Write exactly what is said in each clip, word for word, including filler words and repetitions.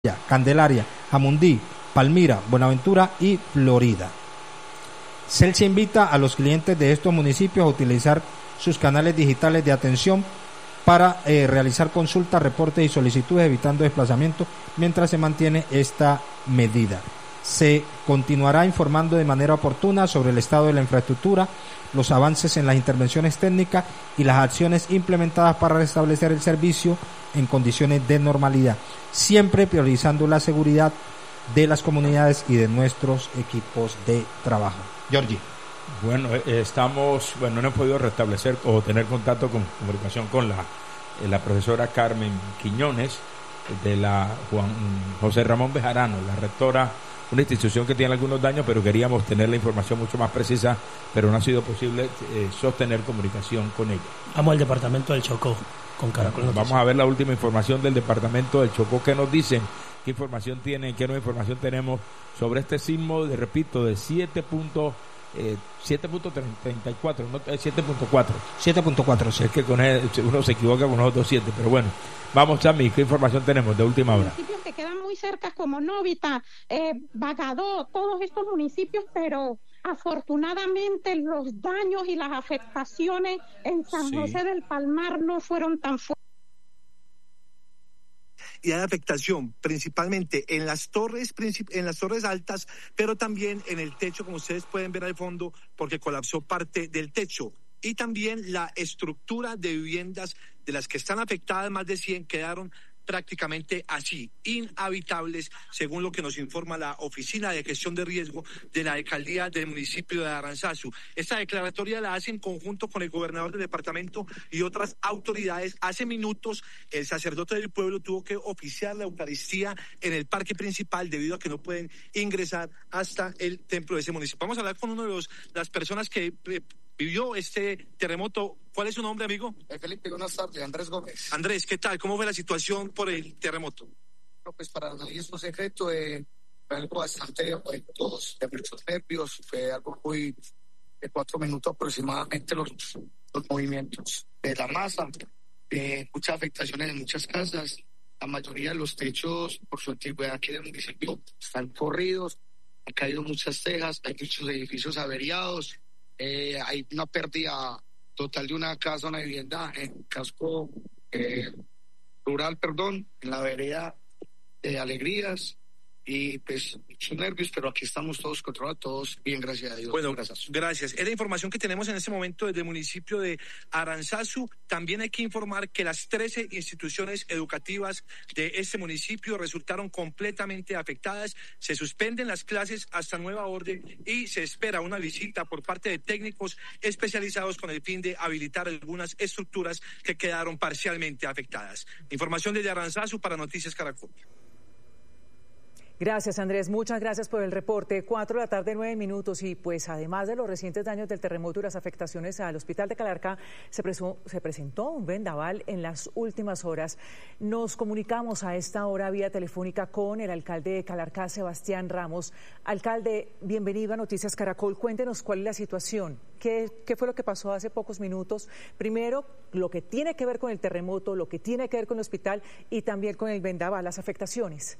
Candelaria, Jamundí, Palmira, Buenaventura y Florida. Celsia invita a los clientes de estos municipios a utilizar sus canales digitales de atención para eh, realizar consultas, reportes y solicitudes, evitando desplazamiento mientras se mantiene esta medida. Se continuará informando de manera oportuna sobre el estado de la infraestructura, los avances en las intervenciones técnicas y las acciones implementadas para restablecer el servicio en condiciones de normalidad, siempre priorizando la seguridad de las comunidades y de nuestros equipos de trabajo. Giorgi. Bueno, eh, estamos, bueno, no hemos podido restablecer o tener contacto con comunicación con la, eh, la profesora Carmen Quiñones de la Juan José Ramón Bejarano, la rectora, una institución que tiene algunos daños, pero queríamos tener la información mucho más precisa, pero no ha sido posible eh, sostener comunicación con ella. Vamos al departamento del Chocó con Caracol Noticias. Vamos a ver la última información del departamento del Chocó. ¿Qué nos dicen? ¿Qué información tienen? ¿Qué nueva información tenemos sobre este sismo, de, repito, de siete punto treinta y cuatro, no, siete punto cuatro. siete punto cuatro, sí. Es que con él, uno se equivoca con los otros siete, pero bueno. Vamos, Chami, ¿qué información tenemos de última hora? Municipios que quedan muy cerca como Novita, eh, Bagadó, todos estos municipios, pero afortunadamente los daños y las afectaciones en San sí. José del Palmar no fueron tan fuertes. Y hay afectación principalmente en las torres en las torres altas, pero también en el techo, como ustedes pueden ver al fondo, porque colapsó parte del techo. Y también la estructura de viviendas de las que están afectadas, más de cien, quedaron prácticamente así, inhabitables, según lo que nos informa la Oficina de Gestión de Riesgo de la Alcaldía del municipio de Aranzazu. Esta declaratoria la hace en conjunto con el gobernador del departamento y otras autoridades. Hace minutos el sacerdote del pueblo tuvo que oficiar la Eucaristía en el parque principal debido a que no pueden ingresar hasta el templo de ese municipio. Vamos a hablar con uno de los, las personas que eh, vivió este terremoto. ¿Cuál es su nombre, amigo? Eh, Felipe, buenas tardes, Andrés Gómez. Andrés, ¿qué tal? ¿Cómo fue la situación por el terremoto? No, pues para nadie es un secreto, eh, fue algo bastante, pues, todos de muchos nervios, fue algo muy de cuatro minutos aproximadamente los, los movimientos de la masa, eh, muchas afectaciones en muchas casas, la mayoría de los techos, por su antigüedad aquí del municipio, están corridos, han caído muchas tejas, hay muchos edificios averiados, eh, hay una pérdida total de una casa, una vivienda en casco eh, rural, perdón, en la vereda de Alegrías, y pues muchos nervios, pero aquí estamos todos controlados, todos bien, gracias a Dios. Bueno, gracias. Gracias. Es la información que tenemos en este momento desde el municipio de Aranzazu. También hay que informar que las trece instituciones educativas de este municipio resultaron completamente afectadas. Se suspenden las clases hasta nueva orden y se espera una visita por parte de técnicos especializados con el fin de habilitar algunas estructuras que quedaron parcialmente afectadas. Información desde Aranzazu para Noticias Caracol. Gracias, Andrés. Muchas gracias por el reporte. Cuatro de la tarde, nueve minutos. Y pues además de los recientes daños del terremoto y las afectaciones al hospital de Calarcá, se, presu- se presentó un vendaval en las últimas horas. Nos comunicamos a esta hora vía telefónica con el alcalde de Calarcá, Sebastián Ramos. Alcalde, bienvenido a Noticias Caracol. Cuéntenos cuál es la situación. ¿Qué, qué fue lo que pasó hace pocos minutos? Primero, lo que tiene que ver con el terremoto, lo que tiene que ver con el hospital y también con el vendaval, las afectaciones.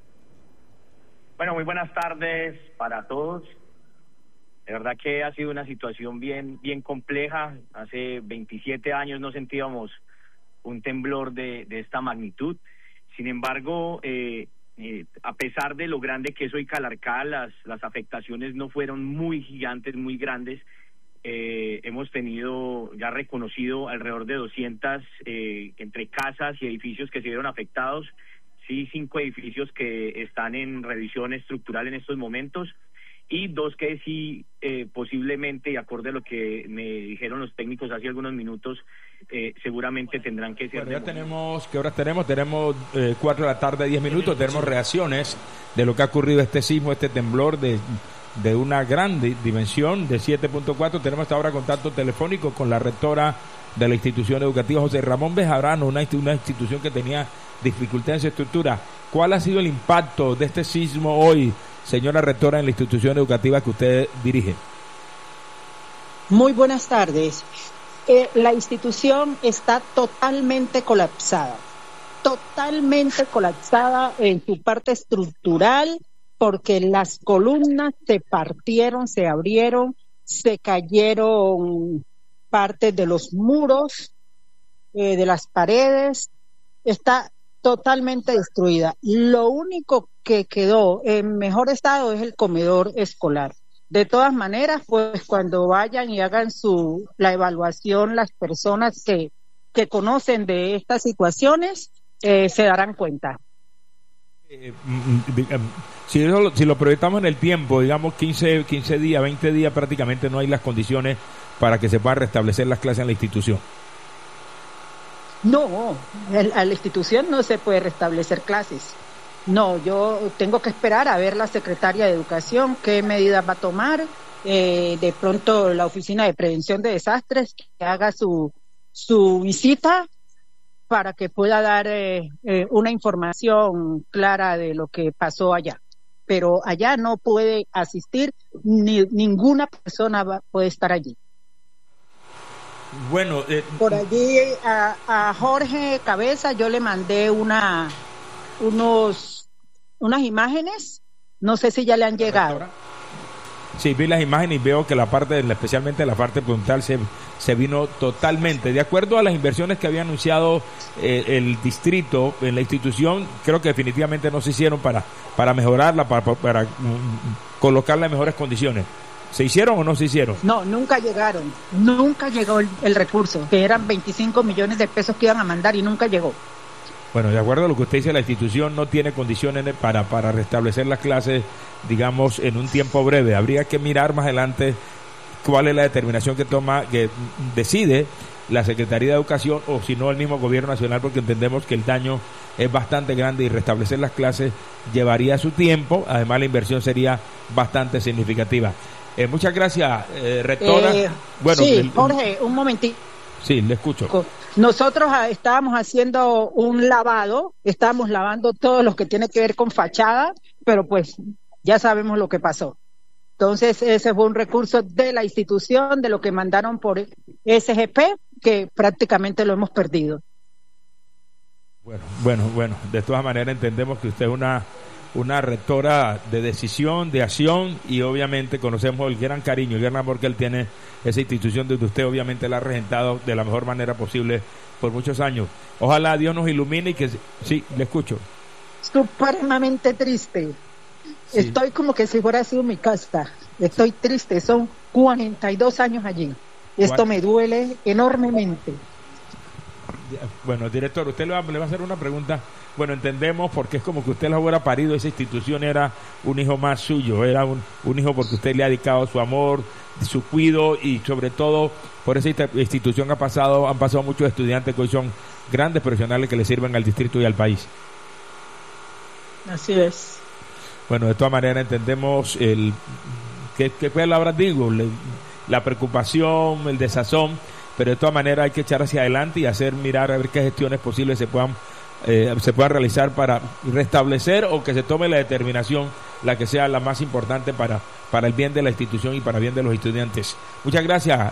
Bueno, muy buenas tardes para todos. De verdad que ha sido una situación bien, bien compleja. Hace veintisiete años no sentíamos un temblor de, de esta magnitud. Sin embargo, eh, eh, a pesar de lo grande que es hoy Calarcá, las, las afectaciones no fueron muy gigantes, muy grandes. Eh, hemos tenido ya reconocido alrededor de doscientas eh, entre casas y edificios que se vieron afectados. Sí, cinco edificios que están en revisión estructural en estos momentos y dos que sí eh, posiblemente, y acorde a lo que me dijeron los técnicos hace algunos minutos, eh, seguramente tendrán que ser... Bueno, ya tenemos, ¿qué horas tenemos? Tenemos eh, cuatro de la tarde, diez minutos, tenemos reacciones de lo que ha ocurrido este sismo, este temblor de, de una gran dimensión de siete punto cuatro. Tenemos hasta ahora contacto telefónico con la rectora de la institución educativa, José Ramón Bejarano, una, una institución que tenía dificultad en su estructura. ¿Cuál ha sido el impacto de este sismo hoy, señora rectora, en la institución educativa que usted dirige? Muy buenas tardes. Eh, la institución está totalmente colapsada. totalmente colapsada en su parte estructural, porque las columnas se partieron, se abrieron, se cayeron partes de los muros, eh, de las paredes, está totalmente destruida. Lo único que quedó en mejor estado es el comedor escolar. De todas maneras, pues cuando vayan y hagan su la evaluación, las personas que, que conocen de estas situaciones eh, se darán cuenta. Eh, si, eso, si lo proyectamos en el tiempo, digamos quince, quince días, veinte días, prácticamente no hay las condiciones para que se puedan restablecer las clases en la institución. No, en la institución no se puede restablecer clases. No, yo tengo que esperar a ver la secretaria de Educación qué medidas va a tomar. Eh, de pronto la Oficina de Prevención de Desastres que haga su, su visita para que pueda dar eh, eh, una información clara de lo que pasó allá. Pero allá no puede asistir, ni ninguna persona va, puede estar allí. Bueno, eh, por allí a, a Jorge Cabeza yo le mandé una unos unas imágenes, no sé si ya le han llegado. Sí, vi las imágenes y veo que la parte, especialmente la parte frontal, se, se vino totalmente. De acuerdo a las inversiones que había anunciado eh, el distrito en la institución, creo que definitivamente no se hicieron para, para mejorarla, para, para, para mm, colocarla en mejores condiciones. ¿Se hicieron o no se hicieron? No, nunca llegaron, nunca llegó el, el recurso, que eran veinticinco millones de pesos que iban a mandar y nunca llegó. Bueno, de acuerdo a lo que usted dice, la institución no tiene condiciones para, para restablecer las clases, digamos, en un tiempo breve. Habría que mirar más adelante cuál es la determinación que toma, que decide la Secretaría de Educación o si no el mismo Gobierno Nacional, porque entendemos que el daño es bastante grande y restablecer las clases llevaría su tiempo. Además, la inversión sería bastante significativa. Eh, muchas gracias, eh, rectora. Eh, bueno, sí, el, Jorge, un momentito. Sí, le escucho. Nosotros estábamos haciendo un lavado, estábamos lavando todo lo que tiene que ver con fachada, pero pues ya sabemos lo que pasó. Entonces ese fue un recurso de la institución, de lo que mandaron por S G P, que prácticamente lo hemos perdido. Bueno, bueno, bueno, de todas maneras entendemos que usted es una, una rectora de decisión, de acción, y obviamente conocemos el gran cariño, el gran amor que él tiene esa institución donde usted obviamente la ha regentado de la mejor manera posible por muchos años. Ojalá Dios nos ilumine y que... Sí, le escucho. Supremamente triste. Sí. Estoy como que si fuera sido mi casa. Estoy triste, son cuarenta y dos años allí. Esto me duele enormemente. Bueno, director, usted le va, le va a hacer una pregunta. Bueno, entendemos porque es como que usted la hubiera parido, esa institución era un hijo más suyo, era un, un hijo porque usted le ha dedicado su amor, su cuidado, y sobre todo por esa institución ha pasado, han pasado muchos estudiantes que hoy son grandes profesionales que le sirven al distrito y al país. Así es. Bueno, de todas maneras entendemos el qué, qué palabras digo, le, la preocupación, el desazón, pero de todas maneras hay que echar hacia adelante y hacer mirar a ver qué gestiones posibles se puedan eh, se puedan realizar para restablecer o que se tome la determinación, la que sea la más importante para, para el bien de la institución y para el bien de los estudiantes. Muchas gracias.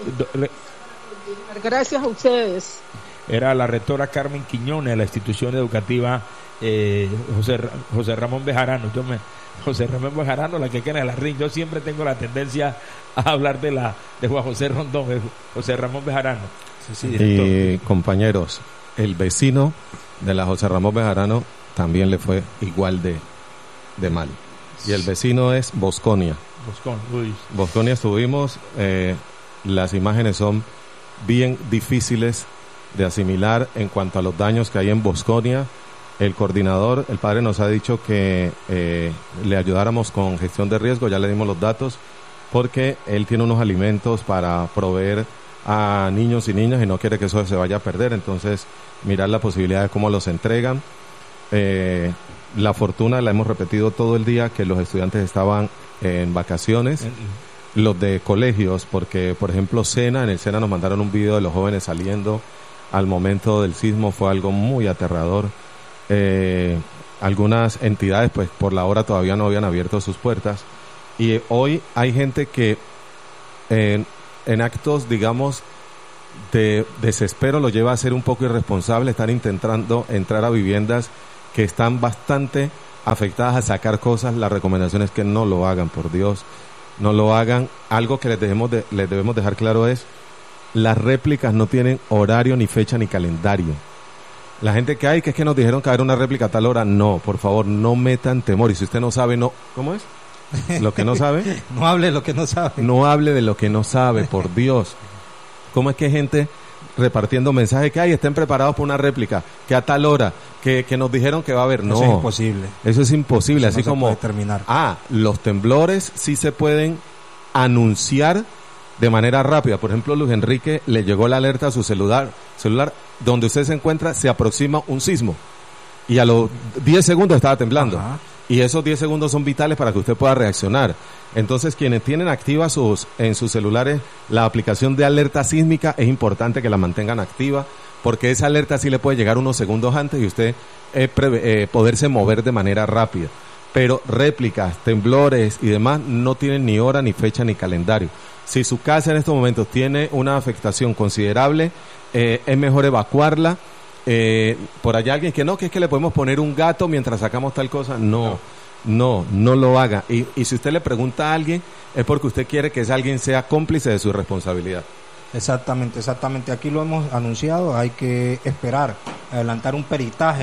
Gracias a ustedes. Era la rectora Carmen Quiñones de la institución educativa eh, José, José Ramón Bejarano. Yo me, José Ramón Bejarano, la que queda en la ring. Yo siempre tengo la tendencia a hablar de la de Juan José Rondón, José Ramón Bejarano. Sí, sí, y compañeros, el vecino de la José Ramón Bejarano también le fue igual de, de mal. Y el vecino es Bosconia. Boscon, uy. Bosconia estuvimos, eh, las imágenes son bien difíciles de asimilar en cuanto a los daños que hay en Bosconia. El coordinador, el padre nos ha dicho que eh, le ayudáramos con gestión de riesgo, ya le dimos los datos, porque él tiene unos alimentos para proveer a niños y niñas y no quiere que eso se vaya a perder, entonces mirar la posibilidad de cómo los entregan. Eh, la fortuna, la hemos repetido todo el día, que los estudiantes estaban en vacaciones, los de colegios, porque por ejemplo Sena, en el Sena nos mandaron un video de los jóvenes saliendo al momento del sismo, fue algo muy aterrador. Eh, algunas entidades pues por la hora todavía no habían abierto sus puertas, y hoy hay gente que eh, en actos digamos de desespero lo lleva a ser un poco irresponsable, estar intentando entrar a viviendas que están bastante afectadas a sacar cosas. La recomendación es que no lo hagan, por Dios, no lo hagan. Algo que les debemos, de, les debemos dejar claro es, las réplicas no tienen horario, ni fecha, ni calendario. La gente que hay, que es que nos dijeron que haber una réplica a tal hora, no, por favor, no metan temor. Y si usted no sabe, no, ¿cómo es? Lo que no sabe. No hable de lo que no sabe. No hable de lo que no sabe, por Dios. ¿Cómo es que hay gente repartiendo mensajes que hay, estén preparados para una réplica, que a tal hora, que, que nos dijeron que va a haber? No. Eso es imposible. Eso es imposible, Eso así no como... se puede terminar. Ah, los temblores sí se pueden anunciar de manera rápida. Por ejemplo, Luis Enrique le llegó la alerta a su celular, celular donde usted se encuentra, se aproxima un sismo. Y a los diez segundos estaba temblando. Ajá. Y esos diez segundos son vitales para que usted pueda reaccionar. Entonces, quienes tienen activa sus, en sus celulares la aplicación de alerta sísmica, es importante que la mantengan activa, porque esa alerta sí le puede llegar unos segundos antes y usted eh, preve, eh, poderse mover de manera rápida. Pero réplicas, temblores y demás no tienen ni hora, ni fecha, ni calendario. Si su casa en estos momentos tiene una afectación considerable, eh, es mejor evacuarla. Eh, por allá alguien que no, que es que le podemos poner un gato mientras sacamos tal cosa. No, no, no, no lo haga. Y, y si usted le pregunta a alguien, es porque usted quiere que ese alguien sea cómplice de su responsabilidad. Exactamente, exactamente. Aquí lo hemos anunciado, hay que esperar, adelantar un peritaje